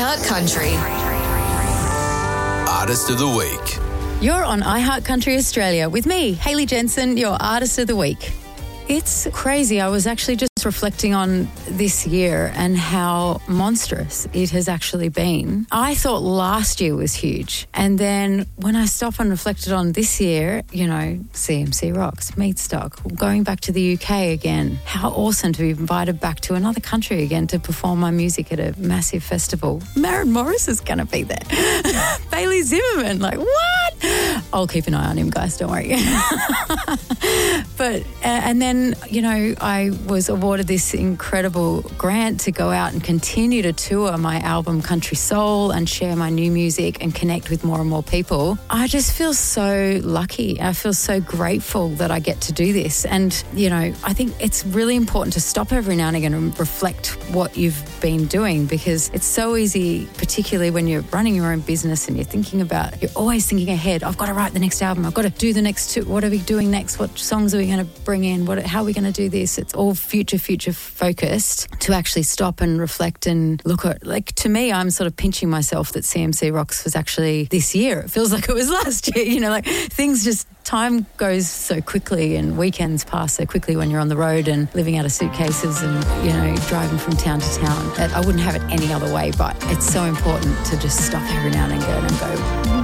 iHeart Country. Artist of the Week. You're on iHeart Country Australia with me, Hayley Jensen, your Artist of the Week. It's crazy. I was actually just reflecting on this year and how monstrous it has actually been. I thought last year was huge. And then when I stopped and reflected on this year, you know, CMC Rocks, Meatstock, going back to the UK again, how awesome to be invited back to another country again to perform my music at a massive festival. Maren Morris is going to be there. Bailey Zimmerman, like, what? I'll keep an eye on him, guys, don't worry. But, and then, you know, I was awarded this incredible grant to go out and continue to tour my album Country Soul and share my new music and connect with more and more people. I just feel so lucky. I feel so grateful that I get to do this. And, you know, I think it's really important to stop every now and again and reflect what you've been doing, because it's so easy, particularly when you're running your own business and you're always thinking ahead. I've got to write the next album. I've got to do the next two. What are we doing next? What songs are we going to bring in? How are we going to do this? It's all future focused. To actually stop and reflect and look at, like, to me, I'm sort of pinching myself that CMC Rocks was actually this year. It feels like it was last year, you know, like time goes so quickly and weekends pass so quickly when you're on the road and living out of suitcases and, you know, driving from town to town. I wouldn't have it any other way, but it's so important to just stop every now and again and go,